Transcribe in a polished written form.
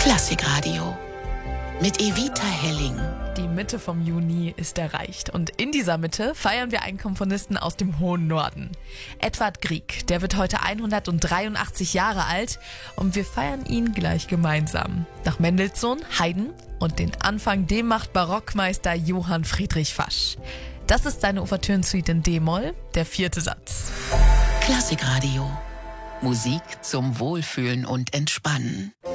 Klassikradio mit Evita Helling. Die Mitte vom Juni ist erreicht und in dieser Mitte feiern wir einen Komponisten aus dem hohen Norden. Edvard Grieg, der wird heute 183 Jahre alt und wir feiern ihn gleich gemeinsam. Nach Mendelssohn, Haydn und den Anfang, dem macht Barockmeister Johann Friedrich Fasch. Das ist seine Ouvertürensuite in D-Moll, der 4. Satz. Klassikradio. Musik zum Wohlfühlen und Entspannen.